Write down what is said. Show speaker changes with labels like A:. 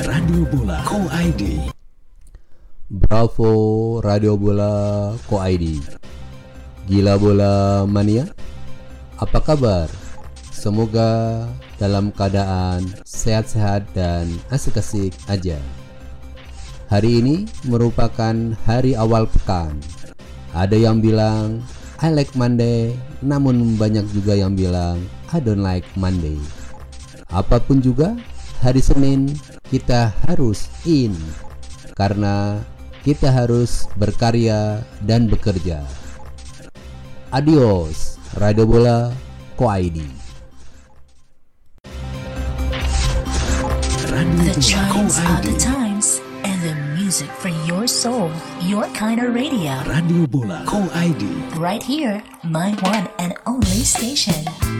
A: Radio Bola Ko ID.
B: Bravo Radio Bola Ko ID. Gila Bola Mania, apa kabar? Semoga dalam keadaan sehat-sehat dan asik-asik aja. Hari ini merupakan hari awal pekan. Ada yang bilang I like Monday, namun banyak juga yang bilang I don't like Monday. Apapun juga, hari Senin kita harus in, karena kita harus berkarya dan bekerja. Adios, Radio Bola Ko ID.
A: Radio
C: The
A: Bola Ko
C: chimes are
A: ID.
C: the times and the music for your soul. Your kind of radio.
A: Radio Bola Ko ID.
C: Right here, my one and only station.